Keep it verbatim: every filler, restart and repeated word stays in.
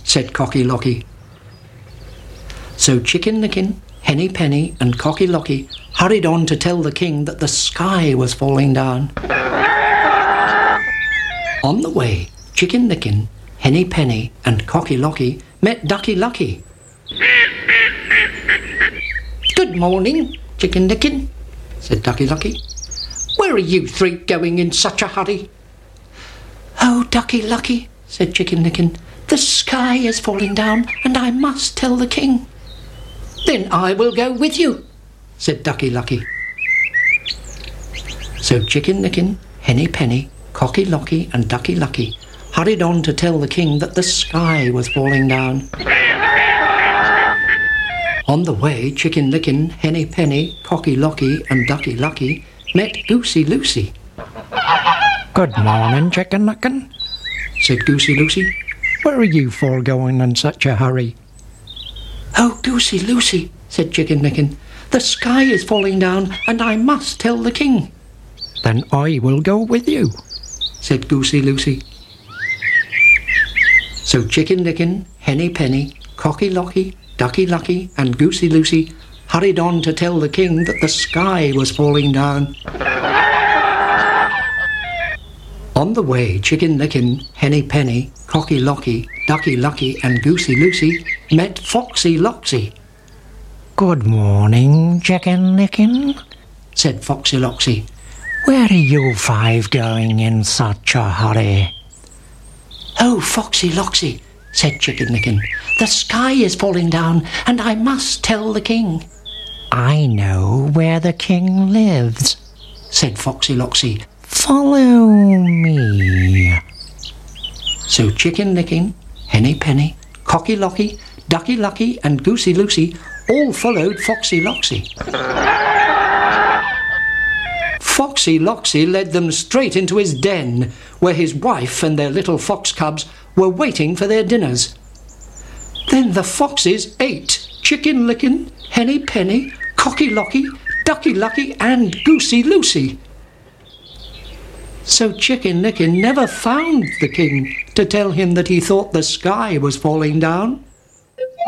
said Cocky Locky. So Chicken Licken, Henny Penny and Cocky Locky hurried on to tell the king that the sky was falling down. On the way, Chicken Licken, Henny Penny and Cocky Locky met Ducky Lucky. "Good morning, Chicken Licken," said Ducky Lucky. "Where are you three going in such a hurry?" "Oh, Ducky Lucky," said Chicken Licken, "the sky is falling down and I must tell the king." "Then I will go with you," said Ducky Lucky. So Chicken Licken, Henny Penny, Cocky Locky and Ducky Lucky hurried on to tell the king that the sky was falling down. On the way, Chicken Licken, Henny Penny, Cocky Locky and Ducky Lucky met Goosey Lucy. "Good morning, Chicken Licken," said Goosey Lucy. "Where are you four going in such a hurry?" "Oh, Goosey Lucy," said Chicken Licken, "the sky is falling down and I must tell the king." "Then I will go with you," said Goosey Lucy. So Chicken Licken, Henny Penny, Cocky Locky, Ducky Lucky and Goosey Lucy hurried on to tell the king that the sky was falling down. On the way, Chicken Licken, Henny Penny, Cocky Locky, Ducky Lucky and Goosey Lucy met Foxy Loxy. "Good morning, Chicken Licken," said Foxy Loxy. "Where are you five going in such a hurry?" "Oh, Foxy Loxy," said Chicken Licken, "the sky is falling down and I must tell the king." "I know where the king lives," said Foxy Loxy. "Follow me." So Chicken Licken, Henny Penny, Cocky Locky, Ducky Lucky and Goosey Lucy all followed Foxy Loxy. Foxy Loxy led them straight into his den, where his wife and their little fox cubs were waiting for their dinners. Then the foxes ate Chicken Licken, Henny Penny, Cocky Locky, Ducky Lucky and Goosey Lucy. So Chicken Licken never found the king to tell him that he thought the sky was falling down.